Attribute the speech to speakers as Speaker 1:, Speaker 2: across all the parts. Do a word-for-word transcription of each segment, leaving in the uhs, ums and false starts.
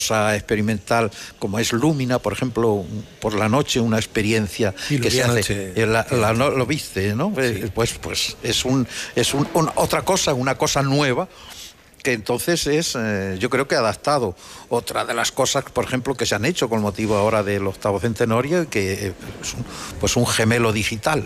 Speaker 1: experimental como es Lúmina, por ejemplo, por la noche, una experiencia
Speaker 2: sí,
Speaker 1: que se
Speaker 2: noche,
Speaker 1: hace, la, la, no, lo viste, ¿no? Sí. Pues, pues es, un, es un, un, otra cosa, una cosa nueva, que entonces es, eh, yo creo que adaptado. Otra de las cosas, por ejemplo, que se han hecho con motivo ahora del octavo centenario, que es un, pues un gemelo digital,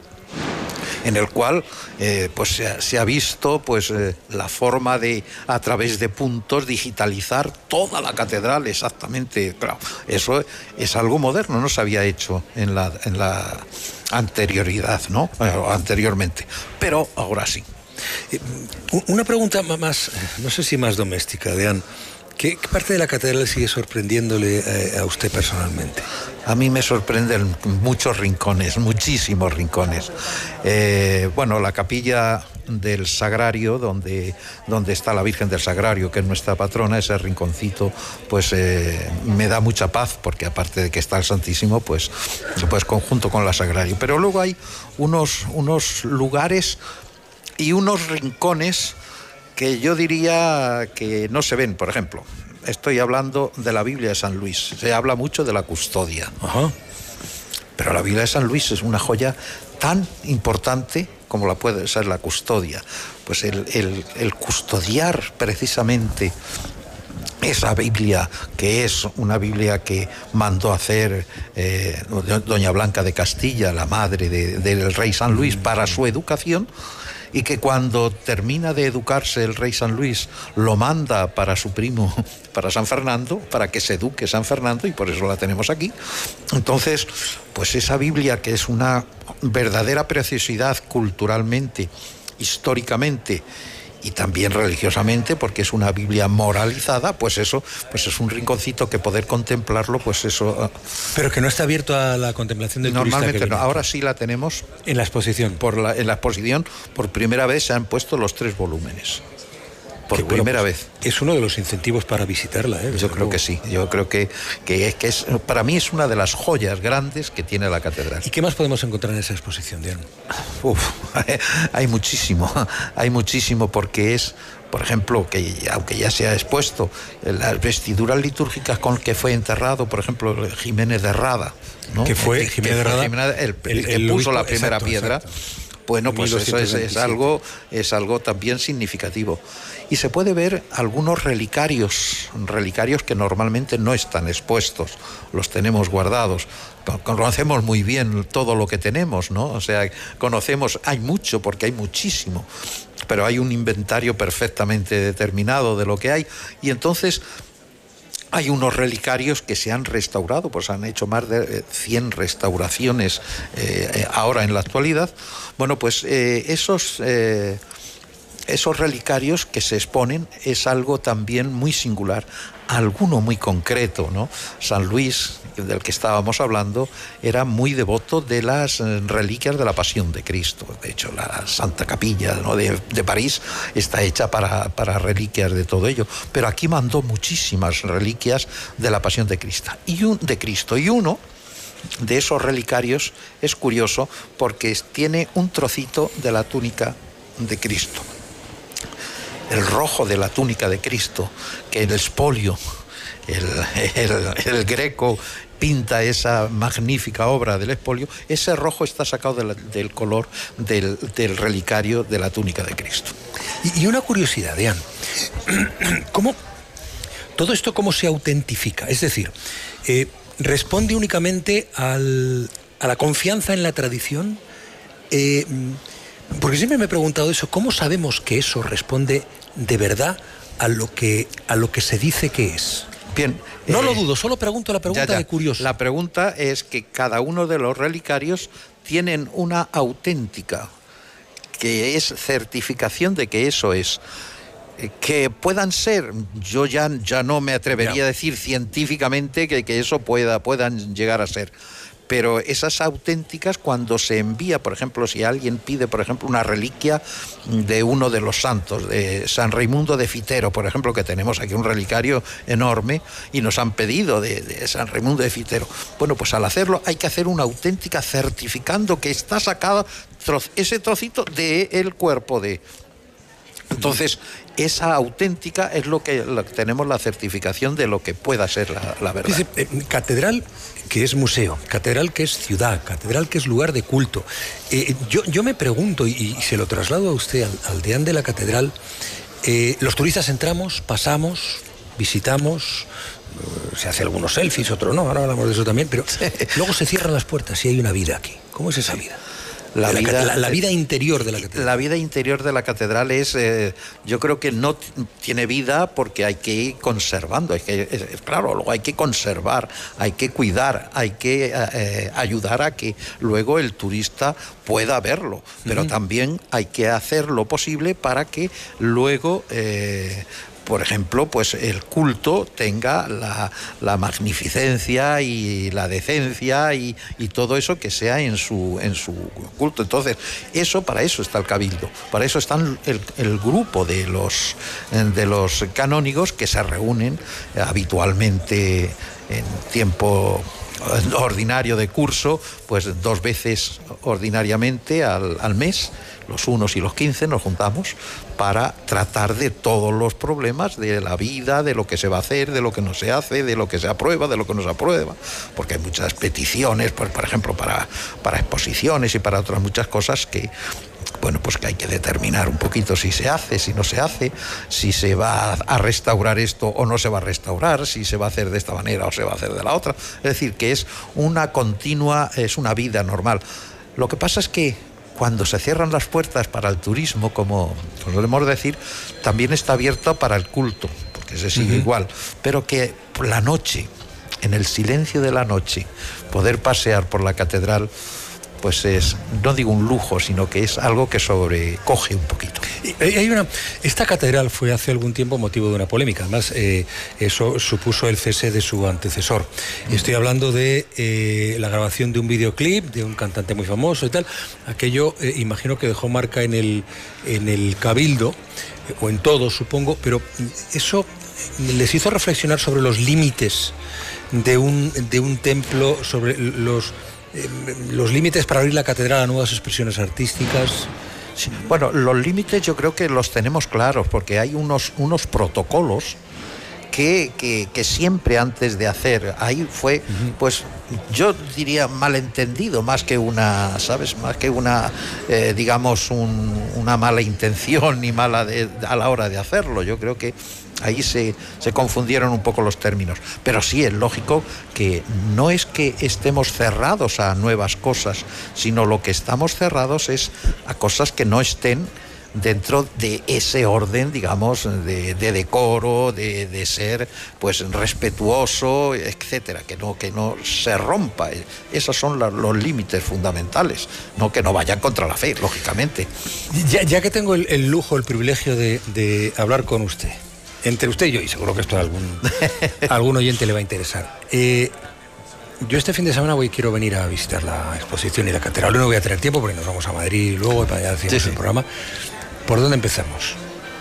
Speaker 1: en el cual eh, pues se ha, se ha visto pues eh, la forma de, a través de puntos, digitalizar toda la catedral exactamente. Claro, eso es algo moderno, no se había hecho en la, en la anterioridad, ¿no? Eh, anteriormente, pero ahora sí.
Speaker 2: Eh, una pregunta más, no sé si más doméstica, Deán. ¿Qué, ¿Qué parte de la catedral sigue sorprendiéndole eh, a usted personalmente?
Speaker 1: A mí me sorprenden muchos rincones, muchísimos rincones. Eh, bueno, la capilla del Sagrario, donde, donde está la Virgen del Sagrario, que es nuestra patrona, ese rinconcito, pues eh, me da mucha paz, porque aparte de que está el Santísimo, pues, pues conjunto con la Sagrario. Pero luego hay unos, unos lugares y unos rincones que yo diría que no se ven. Por ejemplo, estoy hablando de la Biblia de San Luis. Se habla mucho de la custodia.
Speaker 2: Ajá.
Speaker 1: Pero la Biblia de San Luis es una joya tan importante como la puede ser la custodia. Pues el, el, el custodiar precisamente esa Biblia, que es una Biblia que mandó hacer eh, doña Blanca de Castilla, la madre de, del rey San Luis, para su educación, y que cuando termina de educarse el rey San Luis lo manda para su primo, para San Fernando, para que se eduque San Fernando, y por eso la tenemos aquí. Entonces, pues esa Biblia, que es una verdadera preciosidad culturalmente, históricamente y también religiosamente, porque es una Biblia moralizada, pues eso, pues es un rinconcito que poder contemplarlo, pues eso.
Speaker 2: Pero que no está abierto a la contemplación del turista.
Speaker 1: Normalmente no. Ahora sí la tenemos
Speaker 2: en la exposición.
Speaker 1: Por la, en la exposición, por primera vez se han puesto los tres volúmenes. Por bueno, primera
Speaker 2: pues,
Speaker 1: vez.
Speaker 2: Es uno de los incentivos para visitarla, ¿eh?
Speaker 1: Yo creo luego. que sí. Yo creo que, que, es, que es, para mí es una de las joyas grandes que tiene la catedral.
Speaker 2: ¿Y qué más podemos encontrar en esa exposición, Deán?
Speaker 1: Uf, hay muchísimo, hay muchísimo, porque es, por ejemplo, que aunque ya se ha expuesto, las vestiduras litúrgicas con que fue enterrado, por ejemplo, Jiménez de Rada, ¿no?
Speaker 2: Que fue
Speaker 1: el,
Speaker 2: Jiménez de Rada,
Speaker 1: el, el, el, el que
Speaker 2: el
Speaker 1: puso
Speaker 2: obispo,
Speaker 1: la primera
Speaker 2: exacto,
Speaker 1: piedra.
Speaker 2: Exacto.
Speaker 1: Bueno, pues eso es, es, algo, es algo también significativo. Y se puede ver algunos relicarios, relicarios que normalmente no están expuestos, los tenemos guardados. Conocemos muy bien todo lo que tenemos, ¿no? O sea, conocemos, hay mucho, porque hay muchísimo, pero hay un inventario perfectamente determinado de lo que hay. Y entonces hay unos relicarios que se han restaurado, pues han hecho más de cien restauraciones eh, ahora en la actualidad. Bueno, pues eh, esos, eh, esos relicarios que se exponen es algo también muy singular, alguno muy concreto, ¿no? San Luis, del que estábamos hablando, era muy devoto de las reliquias de la Pasión de Cristo. De hecho, la Santa Capilla, ¿no?, de, de París está hecha para, para reliquias de todo ello. Pero aquí mandó muchísimas reliquias de la Pasión de Cristo. Y un, de Cristo. Y uno de esos relicarios es curioso porque tiene un trocito de la túnica de Cristo. El rojo de la túnica de Cristo, que el espolio, el, el, el Greco pinta esa magnífica obra del espolio, ese rojo está sacado de la, del color del, del relicario de la túnica de Cristo.
Speaker 2: Y, y una curiosidad, Deán, ¿cómo todo esto cómo se autentifica? Es decir, eh, ¿responde únicamente al, a la confianza en la tradición? Eh, porque siempre me he preguntado eso, ¿cómo sabemos que eso responde de verdad a lo que, a lo que se dice que es?
Speaker 1: Bien,
Speaker 2: no
Speaker 1: eh,
Speaker 2: lo dudo, solo pregunto la pregunta ya, ya. de curioso.
Speaker 1: La pregunta es que cada uno de los relicarios tienen una auténtica, que es certificación de que eso es. Que puedan ser, yo ya, ya no me atrevería ya. a decir científicamente que, que eso pueda, puedan llegar a ser. Pero esas auténticas, cuando se envía, por ejemplo, si alguien pide, por ejemplo, una reliquia de uno de los santos, de San Raimundo de Fitero, por ejemplo, que tenemos aquí un relicario enorme, y nos han pedido de, de San Raimundo de Fitero. Bueno, pues al hacerlo hay que hacer una auténtica certificando que está sacado troz, ese trocito del cuerpo de... Entonces, esa auténtica es lo que, lo que tenemos la certificación de lo que pueda ser la, la verdad.
Speaker 2: Dice, eh, catedral que es museo, catedral que es ciudad, catedral que es lugar de culto. Eh, yo, yo me pregunto, y, y se lo traslado a usted, al, al deán de la catedral, eh, los turistas entramos, pasamos, visitamos, eh, se hace algunos selfies, otros no, ahora hablamos de eso también, pero sí. Luego se cierran las puertas y hay una vida aquí. ¿Cómo es esa vida?
Speaker 1: La vida,
Speaker 2: la, la vida interior de la catedral.
Speaker 1: La vida interior de la catedral es, eh, yo creo que no tiene vida porque hay que ir conservando, hay que, es, claro, luego hay que conservar, hay que cuidar, hay que eh, ayudar a que luego el turista pueda verlo, pero uh-huh. también hay que hacer lo posible para que luego... Eh, por ejemplo, pues el culto tenga la, la magnificencia y la decencia y, y todo eso que sea en su, en su culto. Entonces, eso, para eso está el cabildo, para eso están el, el grupo de los, de los canónigos que se reúnen habitualmente en tiempo ordinario de curso, pues dos veces ordinariamente al, al mes, los unos y los quince nos juntamos para tratar de todos los problemas de la vida, de lo que se va a hacer, de lo que no se hace, de lo que se aprueba, de lo que no se aprueba, porque hay muchas peticiones, pues, por ejemplo, para, para exposiciones y para otras muchas cosas que, bueno, pues que hay que determinar un poquito si se hace, si no se hace, si se va a restaurar esto o no se va a restaurar, si se va a hacer de esta manera o se va a hacer de la otra. Es decir, que es una continua, es una vida normal. Lo que pasa es que cuando se cierran las puertas para el turismo, como solemos decir, también está abierta para el culto, porque se sigue uh-huh. igual, pero que por la noche, en el silencio de la noche, poder pasear por la catedral, pues es, no digo un lujo, sino que es algo que sobrecoge un poquito.
Speaker 2: Hay una, esta catedral fue hace algún tiempo motivo de una polémica, además eh, eso supuso el cese de su antecesor. Estoy hablando de eh, la grabación de un videoclip de un cantante muy famoso y tal. Aquello eh, imagino que dejó marca en el, en el cabildo, eh, o en todo supongo, pero eso les hizo reflexionar sobre los límites de un, de un templo, sobre los... Eh, los límites para abrir la catedral a nuevas expresiones artísticas.
Speaker 1: Sí. Bueno, los límites yo creo que los tenemos claros, porque hay unos, unos protocolos que, que, que siempre antes de hacer, ahí fue, uh-huh. pues yo diría malentendido, más que una, ¿sabes? Más que una, eh, digamos, un, una mala intención ni mala de, a la hora de hacerlo. Yo creo que ahí se, se confundieron un poco los términos. Pero sí, es lógico que no es que estemos cerrados a nuevas cosas, sino lo que estamos cerrados es a cosas que no estén dentro de ese orden, digamos, de, de decoro, de, de ser pues respetuoso, etcétera, que no, que no se rompa. Esos son la, los límites fundamentales, no que no vayan contra la fe, lógicamente.
Speaker 2: Ya, ya que tengo el, el lujo, el privilegio de, de hablar con usted, entre usted y yo, y seguro que esto a algún, a algún oyente le va a interesar. Eh, yo este fin de semana voy quiero venir a visitar la exposición y la catedral. No voy a tener tiempo porque nos vamos a Madrid y luego para allá hacemos sí, sí. el programa. ¿Por dónde empezamos?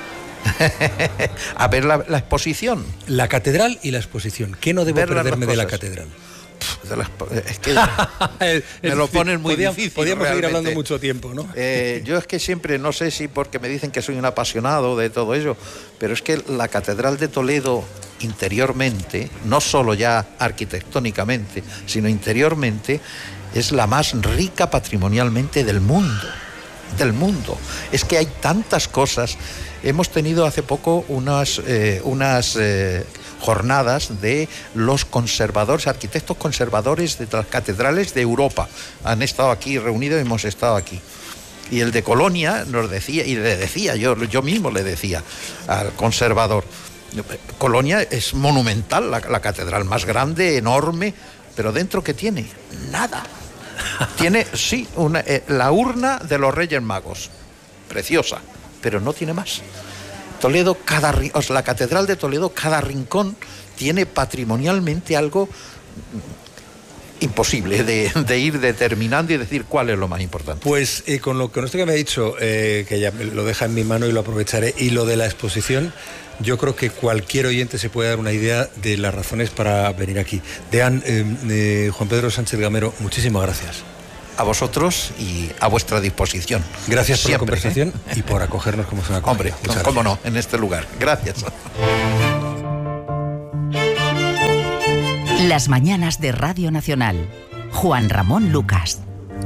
Speaker 1: A ver la, la exposición.
Speaker 2: La catedral y la exposición. ¿Qué no debo ver perderme de la catedral?
Speaker 1: De la, es que me lo ponen muy
Speaker 2: podíamos,
Speaker 1: difícil.
Speaker 2: Podríamos
Speaker 1: realmente.
Speaker 2: seguir hablando mucho tiempo, ¿no?
Speaker 1: Eh, yo es que siempre, no sé si porque me dicen que soy un apasionado de todo ello, pero es que la Catedral de Toledo interiormente, no solo ya arquitectónicamente, sino interiormente, es la más rica patrimonialmente del mundo. del mundo. Es que hay tantas cosas. Hemos tenido hace poco unas, eh, unas eh, jornadas de los conservadores, arquitectos conservadores de las catedrales de Europa. Han estado aquí reunidos y hemos estado aquí. Y el de Colonia nos decía, y le decía, yo, yo mismo le decía al conservador, Colonia es monumental, la, la catedral más grande, enorme, pero dentro ¿qué tiene? Nada. Tiene, sí, una, eh, la urna de los Reyes Magos, preciosa, pero no tiene más. Toledo, cada, o sea, la Catedral de Toledo, cada rincón tiene patrimonialmente algo imposible de, de ir determinando y decir cuál es lo más importante.
Speaker 2: Pues eh, con lo con esto que me ha dicho, eh, que ya lo deja en mi mano y lo aprovecharé, y lo de la exposición, yo creo que cualquier oyente se puede dar una idea de las razones para venir aquí. Deán, eh, eh, Juan Pedro Sánchez Gamero, muchísimas gracias.
Speaker 1: a vosotros y a vuestra disposición.
Speaker 2: Gracias por
Speaker 1: siempre,
Speaker 2: la conversación
Speaker 1: ¿eh?
Speaker 2: y por acogernos como se me acoge.
Speaker 1: Hombre, no, cómo no, en este lugar. Gracias.
Speaker 3: Las mañanas de Radio Nacional. Juan Ramón Lucas.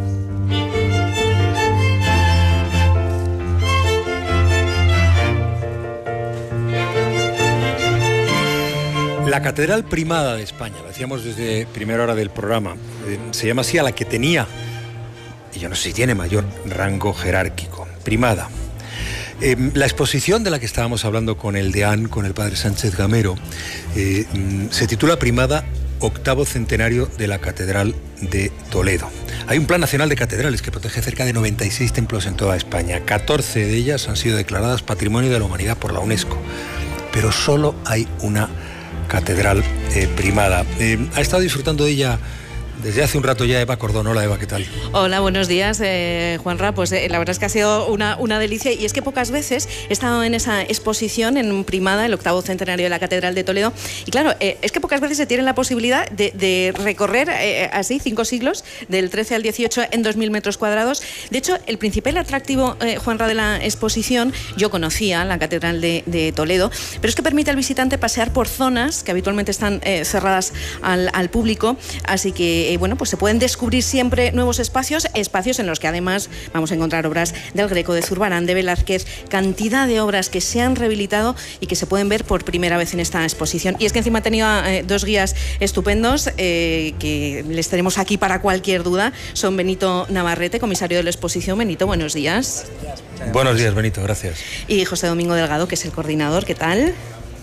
Speaker 2: La Catedral Primada de España, lo decíamos desde primera hora del programa, eh, se llama así a la que tenía, y yo no sé si tiene mayor rango jerárquico, Primada. Eh, la exposición de la que estábamos hablando con el deán, con el padre Sánchez Gamero, eh, se titula Primada, octavo centenario de la Catedral de Toledo. Hay un plan nacional de catedrales que protege cerca de noventa y seis templos en toda España. catorce de ellas han sido declaradas Patrimonio de la Humanidad por la UNESCO, pero solo hay una catedral eh, primada. Eh, ha estado disfrutando de ella desde hace un rato ya Eva Cordón. Hola Eva, ¿qué tal?
Speaker 4: Hola, buenos días, eh, Juanra. Pues eh, la verdad es que ha sido una, una delicia, y es que pocas veces he estado en esa exposición en Primada, el octavo centenario de la Catedral de Toledo, y claro, eh, es que pocas veces se tiene la posibilidad de, de recorrer eh, así cinco siglos, del trece al dieciocho, en dos mil metros cuadrados. De hecho, el principal atractivo, eh, Juanra, de la exposición, yo conocía la Catedral de, de Toledo, pero es que permite al visitante pasear por zonas que habitualmente están eh, cerradas al, al público, así que Eh, bueno, pues se pueden descubrir siempre nuevos espacios, espacios en los que además vamos a encontrar obras del Greco, de Zurbarán, de Velázquez, cantidad de obras que se han rehabilitado y que se pueden ver por primera vez en esta exposición. Y es que encima ha tenido eh, dos guías estupendos eh, que les tenemos aquí para cualquier duda. Son Benito Navarrete, comisario de la exposición. Benito, buenos días.
Speaker 2: Buenos días, Benito, gracias.
Speaker 4: Y José Domingo Delgado, que es el coordinador. ¿Qué tal?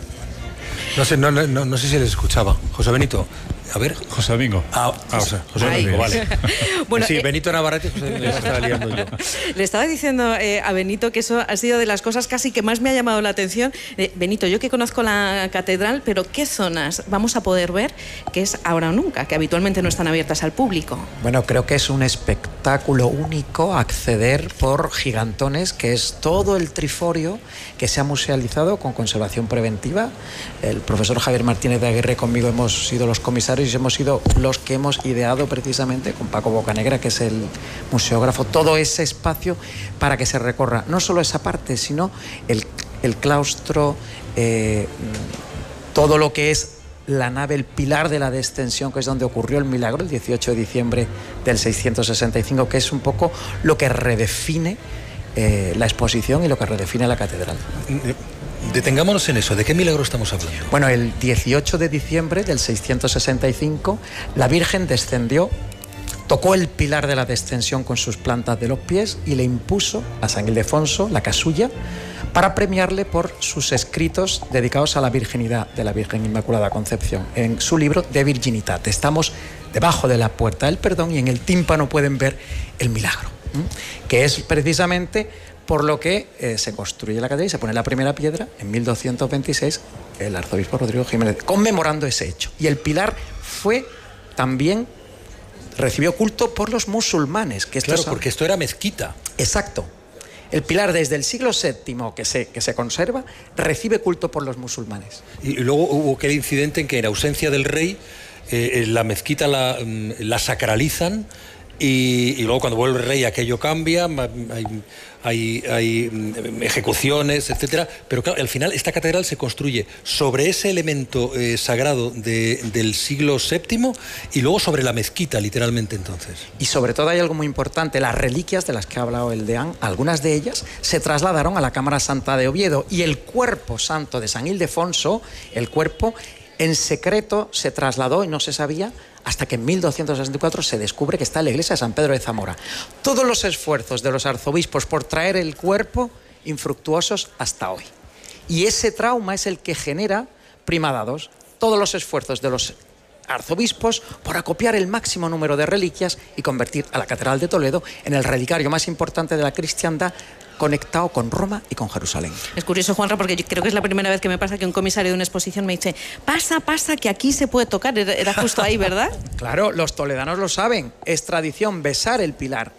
Speaker 2: No sé, no, no, no sé si les escuchaba. José Benito. A ver,
Speaker 5: José Domingo.
Speaker 2: Ah, ah o sea, José Domingo, vale.
Speaker 4: Bueno,
Speaker 2: sí,
Speaker 4: eh,
Speaker 2: Benito Navarrete, José Domingo, ya se estaba liando yo.
Speaker 4: Le estaba diciendo eh, a Benito que eso ha sido de las cosas casi que más me ha llamado la atención. Eh, Benito, yo que conozco la catedral, pero ¿qué zonas vamos a poder ver que es ahora o nunca, que habitualmente no están abiertas al público?
Speaker 6: Bueno, creo que es un espectáculo único acceder por gigantones, que es todo el triforio que se ha musealizado con conservación preventiva. El profesor Javier Martínez de Aguirre, conmigo hemos sido los comisarios y hemos sido los que hemos ideado precisamente con Paco Bocanegra, que es el museógrafo, todo ese espacio para que se recorra no solo esa parte, sino el, el claustro, eh, todo lo que es la nave, el pilar de la descensión, que es donde ocurrió el milagro el dieciocho de diciembre del seiscientos sesenta y cinco, que es un poco lo que redefine eh, la exposición y lo que redefine la catedral.
Speaker 2: Detengámonos en eso. ¿De qué milagro estamos hablando?
Speaker 6: Bueno, el dieciocho de diciembre del seiscientos sesenta y cinco, la Virgen descendió, tocó el pilar de la descensión con sus plantas de los pies y le impuso a San Ildefonso la casulla para premiarle por sus escritos dedicados a la virginidad de la Virgen Inmaculada Concepción. En su libro De Virginitate estamos debajo de la puerta del perdón y en el tímpano pueden ver el milagro, ¿eh? que es precisamente por lo que eh, se construye la catedral y se pone la primera piedra en mil doscientos veintiséis, el arzobispo Rodrigo Jiménez, conmemorando ese hecho. Y el pilar fue también, recibió culto por los musulmanes. Que
Speaker 2: claro,
Speaker 6: esto
Speaker 2: porque esto era mezquita.
Speaker 6: Exacto. El pilar desde el siglo séptimo que se, que se conserva, recibe culto por los musulmanes.
Speaker 2: Y, y luego hubo aquel incidente en que en ausencia del rey, eh, la mezquita la, la sacralizan. Y, y luego cuando vuelve el rey aquello cambia, hay, hay, hay ejecuciones, etcétera. Pero claro, al final esta catedral se construye sobre ese elemento eh, sagrado de, del siglo séptimo y luego sobre la mezquita, literalmente, entonces.
Speaker 6: Y sobre todo hay algo muy importante, las reliquias de las que ha hablado el deán, algunas de ellas se trasladaron a la Cámara Santa de Oviedo, y el cuerpo santo de San Ildefonso, el cuerpo en secreto se trasladó y no se sabía hasta que en mil doscientos sesenta y cuatro se descubre que está en la iglesia de San Pedro de Zamora. Todos los esfuerzos de los arzobispos por traer el cuerpo, infructuosos hasta hoy. Y ese trauma es el que genera Primada dos. Todos los esfuerzos de los arzobispos por acopiar el máximo número de reliquias y convertir a la Catedral de Toledo en el relicario más importante de la cristiandad, conectado con Roma y con Jerusalén.
Speaker 4: Es curioso, Juanra, porque yo creo que es la primera vez que me pasa que un comisario de una exposición me dice: pasa, pasa, que aquí se puede tocar. Era justo ahí, ¿verdad?
Speaker 6: Claro, los toledanos lo saben, es tradición besar el pilar.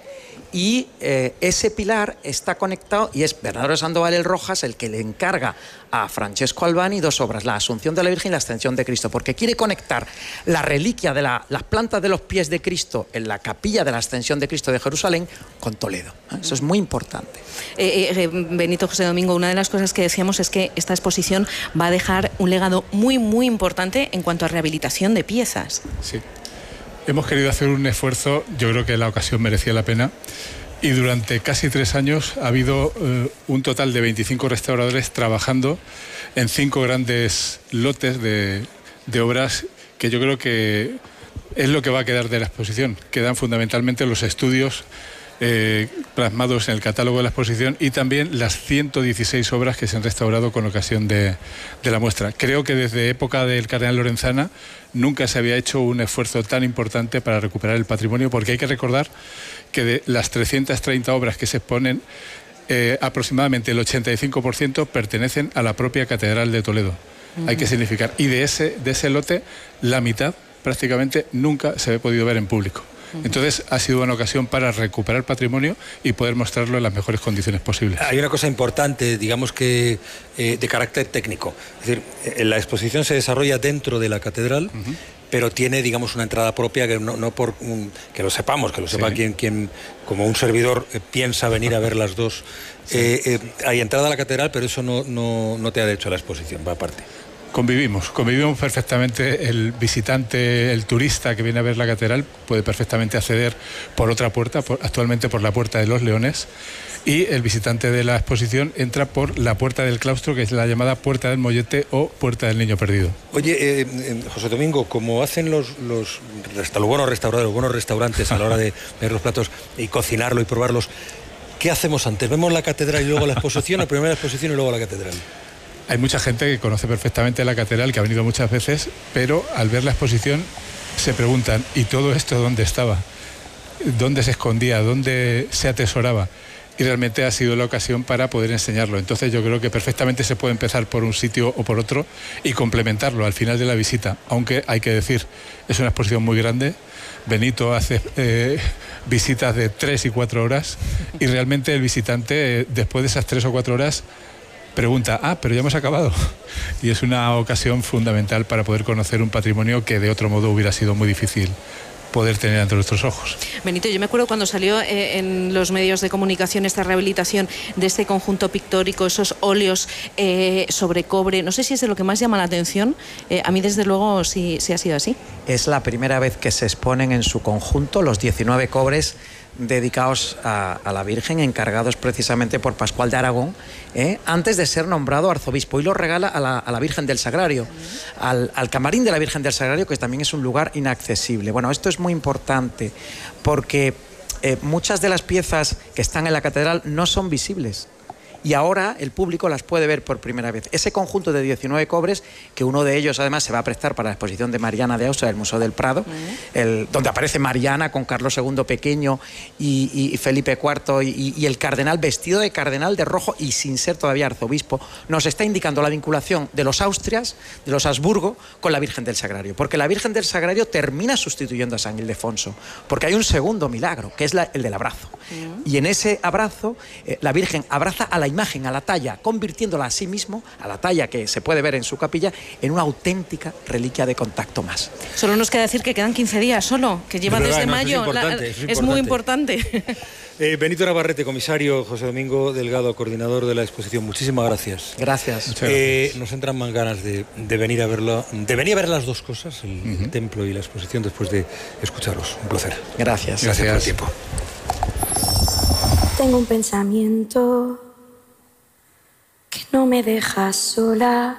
Speaker 6: y eh, ese pilar está conectado, y es Bernardo Sandoval el Rojas el que le encarga a Francesco Albani dos obras, la Asunción de la Virgen y la Ascensión de Cristo, porque quiere conectar la reliquia de la, las plantas de los pies de Cristo en la capilla de la Ascensión de Cristo de Jerusalén con Toledo. ¿eh? Eso es muy importante.
Speaker 4: Eh, eh, Benito José Domingo, una de las cosas que decíamos es que esta exposición va a dejar un legado muy, muy importante en cuanto a rehabilitación de piezas.
Speaker 5: Sí. Hemos querido hacer un esfuerzo, yo creo que la ocasión merecía la pena, y durante casi tres años ha habido eh, un total de veinticinco restauradores trabajando en cinco grandes lotes de, de obras que yo creo que es lo que va a quedar de la exposición. Quedan fundamentalmente los estudios eh, plasmados en el catálogo de la exposición y también las ciento dieciséis obras que se han restaurado con ocasión de, de la muestra. Creo que desde época del Cardenal Lorenzana nunca se había hecho un esfuerzo tan importante para recuperar el patrimonio, porque hay que recordar que de las trescientas treinta obras que se exponen, eh, aproximadamente el ochenta y cinco por ciento pertenecen a la propia Catedral de Toledo. Uh-huh. Hay que significar. Y de ese, de ese lote, la mitad prácticamente nunca se ha podido ver en público. Entonces ha sido una ocasión para recuperar patrimonio y poder mostrarlo en las mejores condiciones posibles.
Speaker 2: Hay una cosa importante, digamos que eh, de carácter técnico. Es decir, eh, la exposición se desarrolla dentro de la catedral, uh-huh. pero tiene, digamos, una entrada propia que no, no por um, que lo sepamos, que lo sepa sí. quien, quien, como un servidor, eh, piensa venir a ver las dos. Sí. Eh, eh, hay entrada a la catedral, pero eso no, no, no te ha hecho la exposición, va aparte.
Speaker 5: Convivimos, convivimos perfectamente. El visitante, el turista que viene a ver la catedral puede perfectamente acceder por otra puerta, por, actualmente por la Puerta de los Leones, y el visitante de la exposición entra por la Puerta del Claustro, que es la llamada Puerta del Mollete o Puerta del Niño Perdido.
Speaker 2: Oye, eh, José Domingo, como hacen los, los, los buenos restauradores, los buenos restaurantes a la hora de ver los platos y cocinarlo y probarlos, ¿qué hacemos antes? ¿Vemos la catedral y luego la exposición, o primero la exposición y luego la catedral?
Speaker 5: Hay mucha gente que conoce perfectamente la catedral, que ha venido muchas veces, pero al ver la exposición se preguntan, ¿y todo esto dónde estaba? ¿Dónde se escondía? ¿Dónde se atesoraba? Y realmente ha sido la ocasión para poder enseñarlo. Entonces yo creo que perfectamente se puede empezar por un sitio o por otro y complementarlo al final de la visita. Aunque hay que decir, es una exposición muy grande. Benito hace eh, visitas de tres y cuatro horas y realmente el visitante, eh, después de esas tres o cuatro horas, pregunta, ah, pero ya hemos acabado. Y es una ocasión fundamental para poder conocer un patrimonio que de otro modo hubiera sido muy difícil poder tener ante nuestros ojos.
Speaker 4: Benito, yo me acuerdo cuando salió eh, en los medios de comunicación esta rehabilitación de este conjunto pictórico, esos óleos eh, sobre cobre, no sé si es de lo que más llama la atención, eh, a mí desde luego sí, sí ha sido así.
Speaker 6: Es la primera vez que se exponen en su conjunto los diecinueve cobres dedicados a, a la Virgen, encargados precisamente por Pascual de Aragón, ¿eh? antes de ser nombrado arzobispo, y lo regala a la, a la Virgen del Sagrario, al, al camarín de la Virgen del Sagrario, que también es un lugar inaccesible. Bueno, esto es muy importante porque eh, muchas de las piezas que están en la catedral no son visibles. Y ahora el público las puede ver por primera vez. Ese conjunto de diecinueve cobres, que uno de ellos además se va a prestar para la exposición de Mariana de Austria del Museo del Prado, uh-huh. el, donde aparece Mariana con Carlos segundo pequeño y, y Felipe cuarto y, y el cardenal vestido de cardenal de rojo y sin ser todavía arzobispo, nos está indicando la vinculación de los Austrias, de los Habsburgo, con la Virgen del Sagrario. Porque la Virgen del Sagrario termina sustituyendo a San Ildefonso, porque hay un segundo milagro, que es la, el del abrazo. Uh-huh. Y en ese abrazo, eh, la Virgen abraza a la imagen, a la talla, convirtiéndola a sí mismo, a la talla que se puede ver en su capilla, en una auténtica reliquia de contacto más.
Speaker 4: Solo nos queda decir que quedan quince días solo, que lleva desde no, mayo.
Speaker 2: Es,
Speaker 4: la,
Speaker 2: es,
Speaker 4: es muy importante.
Speaker 2: eh, Benito Navarrete, comisario, José Domingo Delgado, coordinador de la exposición, muchísimas gracias.
Speaker 6: Gracias.
Speaker 2: Muchas gracias. Eh, nos entran más ganas de, de venir a verlo, de venir a ver las dos cosas, el, uh-huh. el templo y la exposición, después de escucharos. Un placer.
Speaker 6: Gracias.
Speaker 2: Gracias, gracias por el tiempo.
Speaker 7: Tengo un pensamiento que no me deja sola.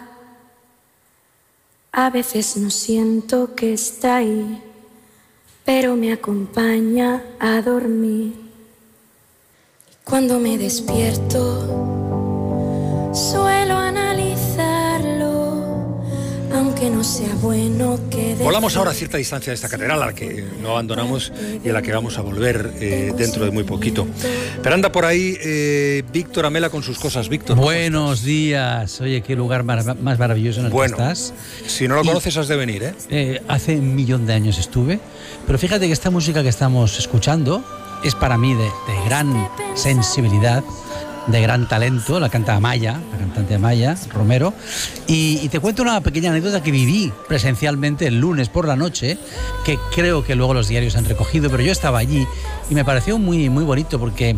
Speaker 7: A veces no siento que está ahí, pero me acompaña a dormir. Cuando me despierto, suelo analizarlo, aunque no sea bueno que...
Speaker 2: Volamos ahora a cierta distancia de esta catedral, a la que no abandonamos y a la que vamos a volver eh, dentro de muy poquito. Pero anda por ahí eh, Víctor Amela con sus cosas. Víctor,
Speaker 8: buenos días. Oye, qué lugar mar más maravilloso en el
Speaker 2: bueno,
Speaker 8: que estás.
Speaker 2: Si no lo y, conoces, has de venir, ¿eh?
Speaker 8: ¿eh? Hace un millón de años estuve, pero fíjate que esta música que estamos escuchando es para mí de, de gran sensibilidad, de gran talento, la canta Amaya, la cantante Amaya Romero, y, y te cuento una pequeña anécdota que viví presencialmente el lunes por la noche, que creo que luego los diarios han recogido, pero yo estaba allí y me pareció muy, muy bonito porque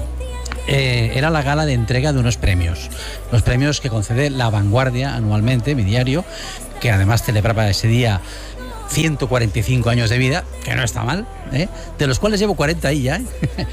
Speaker 8: eh, era la gala de entrega de unos premios, los premios que concede La Vanguardia anualmente, mi diario, que además celebraba ese día ciento cuarenta y cinco años de vida, que no está mal, ¿eh? De los cuales llevo cuarenta ahí ya, ¿eh?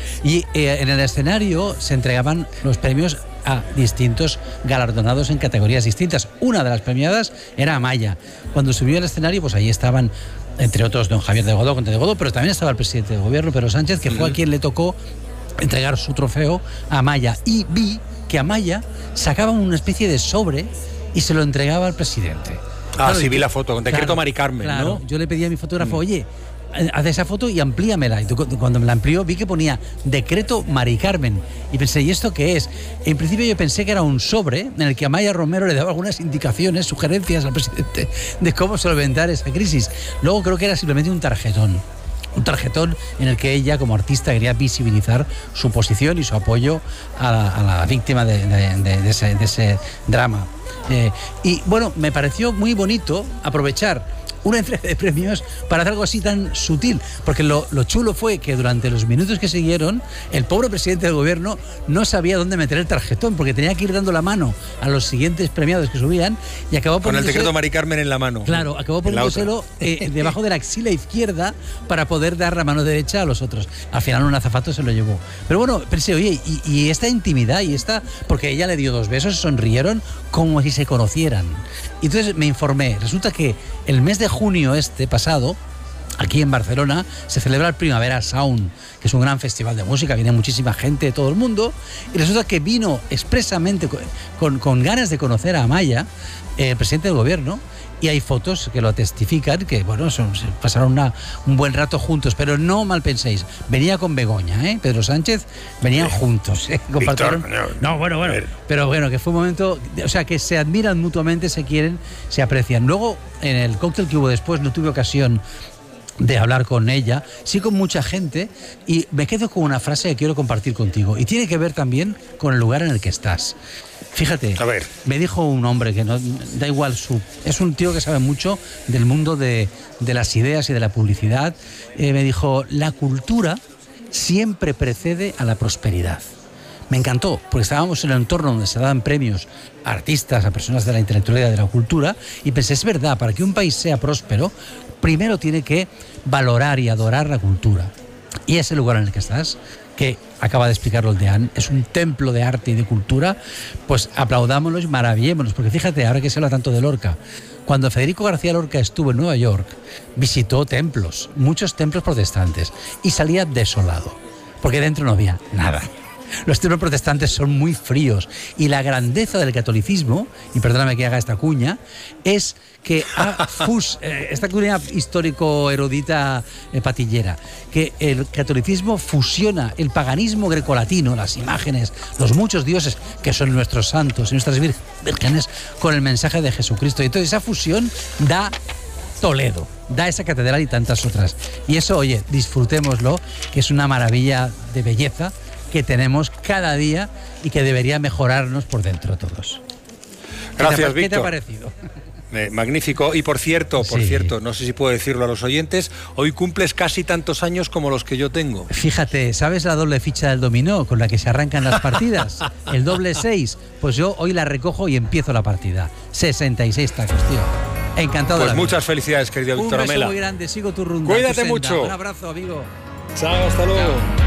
Speaker 8: Y eh, en el escenario se entregaban los premios a distintos galardonados en categorías distintas. Una de las premiadas era Amaya. Cuando subió al escenario, pues ahí estaban, entre otros, don Javier de Godó, Conde de Godó, pero también estaba el presidente del gobierno, Pedro Sánchez, que fue a quien le tocó entregar su trofeo a Amaya. Y vi que Amaya sacaba una especie de sobre y se lo entregaba al presidente.
Speaker 2: Ah,
Speaker 8: Claro,
Speaker 2: sí, vi
Speaker 8: yo-
Speaker 2: la foto, con decreto
Speaker 8: claro,
Speaker 2: Mari Carmen,
Speaker 8: claro,
Speaker 2: ¿no?
Speaker 8: yo le pedí a mi fotógrafo, oye, haz esa foto y amplíamela. Y tú, cuando me la amplió vi que ponía decreto Mari Carmen. Y pensé, ¿y esto qué es? En principio yo pensé que era un sobre en el que Amaya Romero le daba algunas indicaciones, sugerencias al presidente de cómo solventar esa crisis. Luego creo que era simplemente un tarjetón. Un tarjetón en el que ella, como artista, quería visibilizar su posición y su apoyo a la, a la víctima de, de- de- de ese, de ese drama. Eh, y bueno, me pareció muy bonito aprovechar una entrega de premios para hacer algo así tan sutil, porque lo, lo chulo fue que durante los minutos que siguieron el pobre presidente del gobierno no sabía dónde meter el tarjetón, porque tenía que ir dando la mano a los siguientes premiados que subían y acabó
Speaker 2: Con el
Speaker 8: poniéndose-
Speaker 2: decreto Mari Carmen en la mano.
Speaker 8: Claro, acabó
Speaker 2: En la otra.
Speaker 8: poniéndoselo eh, debajo de la axila izquierda para poder dar la mano derecha a los otros. Al final un azafato se lo llevó. Pero bueno, pensé, oye, y, y esta intimidad y esta, porque ella le dio dos besos, sonrieron como si se conocieran. Y entonces me informé. Resulta que el mes de junio este pasado, aquí en Barcelona, se celebra el Primavera Sound, que es un gran festival de música, viene muchísima gente de todo el mundo, y resulta que vino expresamente con, con, con ganas de conocer a Amaya, eh, el presidente del gobierno, y hay fotos que lo testifican, que bueno, son, se pasaron una, un buen rato juntos, pero no mal penséis, venía con Begoña, ¿eh? Pedro Sánchez, venían juntos, ¿eh? Compartieron-
Speaker 2: Víctor,
Speaker 8: no, bueno, bueno, pero bueno, que fue un momento, o sea, que se admiran mutuamente, se quieren, se aprecian. Luego, en el cóctel que hubo después, no tuve ocasión de hablar con ella, sí con mucha gente, y me quedo con una frase que quiero compartir contigo, y tiene que ver también con el lugar en el que estás. Fíjate,
Speaker 2: A ver.
Speaker 8: me dijo un hombre que no da igual su, es un tío que sabe mucho del mundo de, de las ideas y de la publicidad. Eh, me dijo, la cultura siempre precede a la prosperidad. Me encantó, porque estábamos en el entorno donde se daban premios a artistas, a personas de la intelectualidad y de la cultura, y pensé, es verdad, para que un país sea próspero, primero tiene que valorar y adorar la cultura. Y ese lugar en el que estás, que acaba de explicarlo el Deán, es un templo de arte y de cultura, pues aplaudámoslo y maravillémonos, porque fíjate, ahora que se habla tanto de Lorca, cuando Federico García Lorca estuvo en Nueva York, visitó templos, muchos templos protestantes, y salía desolado, porque dentro no había nada. Los templos protestantes son muy fríos y la grandeza del catolicismo, y perdóname que haga esta cuña, es que ha fus, eh, esta cuña histórico-erudita eh, patillera, que el catolicismo fusiona el paganismo grecolatino, las imágenes, los muchos dioses que son nuestros santos y nuestras vir- vírgenes, con el mensaje de Jesucristo. Y entonces esa fusión da Toledo, da esa catedral y tantas otras. Y eso, oye, disfrutémoslo, que es una maravilla de belleza que tenemos cada día y que debería mejorarnos por dentro todos.
Speaker 2: Gracias,
Speaker 8: ¿Qué te ha
Speaker 2: Víctor.
Speaker 8: parecido?
Speaker 2: Eh, magnífico. Y por cierto, por
Speaker 8: Sí.
Speaker 2: cierto, no sé si puedo decirlo a los oyentes, hoy cumples casi tantos años como los que yo tengo.
Speaker 8: Fíjate, ¿sabes la doble ficha del dominó con la que se arrancan las partidas? El doble seis. Pues yo hoy la recojo y empiezo la partida. sesenta y seis tacos, tío. Encantado de
Speaker 2: Pues
Speaker 8: la vida.
Speaker 2: muchas felicidades, querido
Speaker 8: Un
Speaker 2: Víctor
Speaker 8: beso
Speaker 2: Amela.
Speaker 8: muy grande, sigo tu rumbo.
Speaker 2: Cuídate mucho.
Speaker 8: Un abrazo, amigo.
Speaker 2: Chao, hasta luego.
Speaker 8: Chao.